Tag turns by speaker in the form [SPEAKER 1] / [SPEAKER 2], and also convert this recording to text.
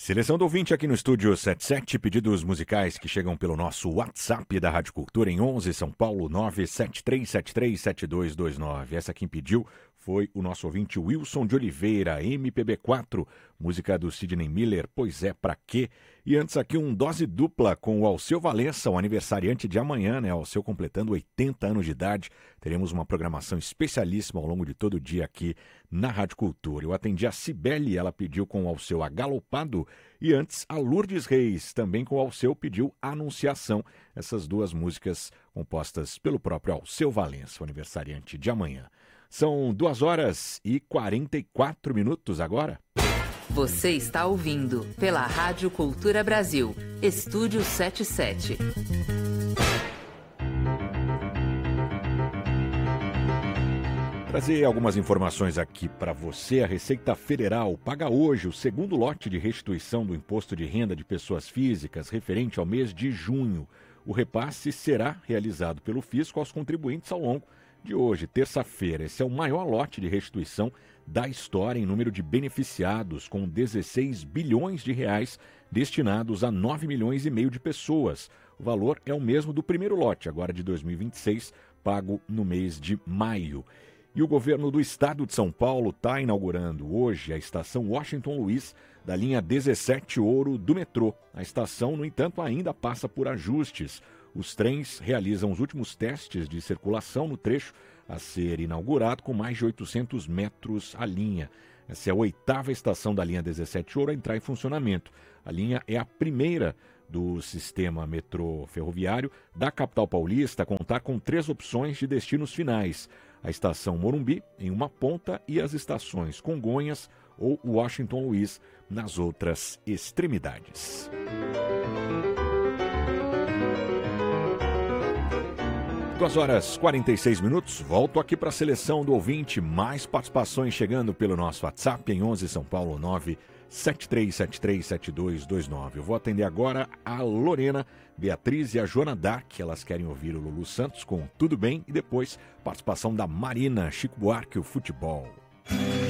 [SPEAKER 1] Seleção do ouvinte aqui no Estúdio 77, pedidos musicais que chegam pelo nosso WhatsApp da Rádio Cultura em 11 São Paulo 973737229. Essa quem pediu foi o nosso ouvinte Wilson de Oliveira, MPB4, música do Sidney Miller, Pois é, Pra Quê? E antes aqui um dose dupla com o Alceu Valença, o aniversariante de amanhã, né? Alceu completando 80 anos de idade. Teremos uma programação especialíssima ao longo de todo o dia aqui na Rádio Cultura. Eu atendi a Cibele, ela pediu com o Alceu Agalopado. E antes a Lourdes Reis, também com o Alceu, pediu Anunciação. Essas duas músicas compostas pelo próprio Alceu Valença, o aniversariante de amanhã. São 2h44 agora.
[SPEAKER 2] Você está ouvindo pela Rádio Cultura Brasil, Estúdio 77.
[SPEAKER 1] Trazer algumas informações aqui para você. A Receita Federal paga hoje o segundo lote de restituição do Imposto de Renda de Pessoas Físicas referente ao mês de junho. O repasse será realizado pelo fisco aos contribuintes ao longo de hoje, terça-feira. Esse é o maior lote de restituição da história em número de beneficiados, com 16 bilhões de reais destinados a 9 milhões e meio de pessoas. O valor é o mesmo do primeiro lote, agora de 2026, pago no mês de maio. E o governo do estado de São Paulo está inaugurando hoje a estação Washington Luiz da linha 17 Ouro do metrô. A estação, no entanto, ainda passa por ajustes. Os trens realizam os últimos testes de circulação no trecho a ser inaugurado, com mais de 800 metros a linha. Essa é a 8ª estação da linha 17 Ouro a entrar em funcionamento. A linha é a primeira do sistema metrô ferroviário da capital paulista a contar com 3 opções de destinos finais. A estação Morumbi, em uma ponta, e as estações Congonhas ou Washington Luiz nas outras extremidades. 2h46. Volto aqui para a seleção do ouvinte. Mais participações chegando pelo nosso WhatsApp em 11 São Paulo 973737229. Eu vou atender agora a Lorena, Beatriz e a Joana Dark. Elas querem ouvir o Lulu Santos com Tudo Bem e depois participação da Marina, Chico Buarque, o futebol.